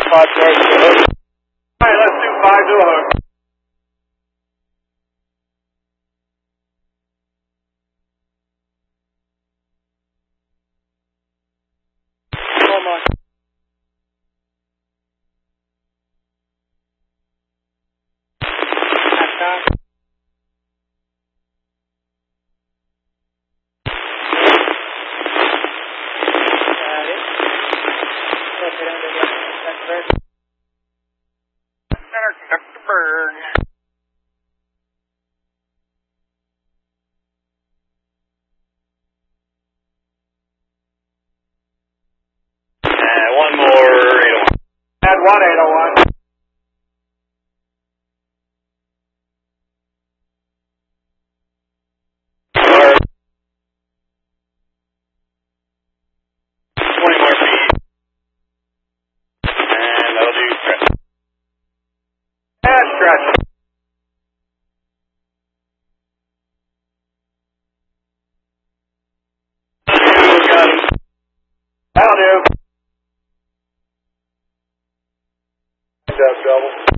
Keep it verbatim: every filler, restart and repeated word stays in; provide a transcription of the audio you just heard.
five cars to the hook. Alright, let's do five to the hook. Come on. Center conductor Berg. And one more eight oh one. Add one eight oh one. twenty more feet. And that'll do stretch. And stretch. Got him. That'll do. Good job, Double.